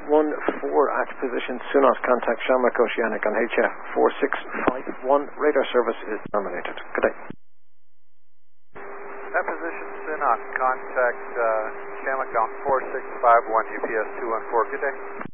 at position Sunos. Contact Shamrock Oceanic on HF 4651. Radar service is terminated. Good day. At position Sunos. Contact Shamrock on 4651 UPS 214. Good day.